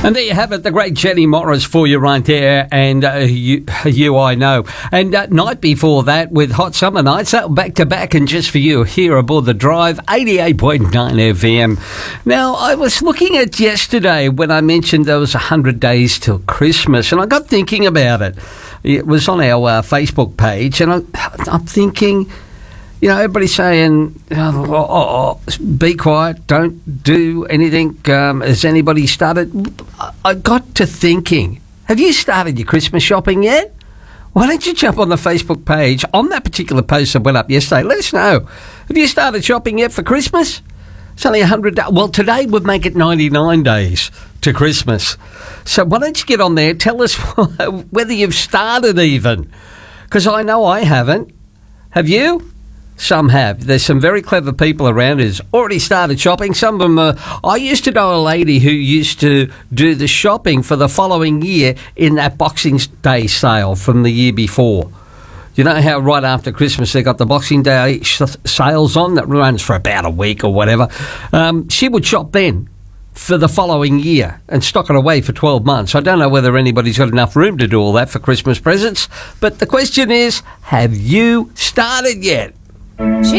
And there you have it, the great Jenny Morris for you right there, and you I know. And night before that with Hot Summer Nights, back to back and just for you here aboard The Drive, 88.9 FM. Now, I was looking at yesterday when I mentioned there was 100 days till Christmas, and I got thinking about it. It was on our Facebook page, and I'm thinking, you know, everybody's saying, be quiet, don't do anything. Has anybody started? I got to thinking, have you started your Christmas shopping yet? Why don't you jump on the Facebook page on that particular post that went up yesterday? Let us know. Have you started shopping yet for Christmas? It's only 100 days. Well, today would make it 99 days to Christmas. So why don't you get on there, tell us whether you've started even. Because I know I haven't. Have you? Some have. There's some very clever people around who's already started shopping. Some of them are... I used to know a lady who used to do the shopping for the following year in that Boxing Day sale from the year before. You know how right after Christmas they got the Boxing Day sales on that runs for about a week or whatever? She would shop then for the following year and stock it away for 12 months. I don't know whether anybody's got enough room to do all that for Christmas presents, but the question is, have you started yet?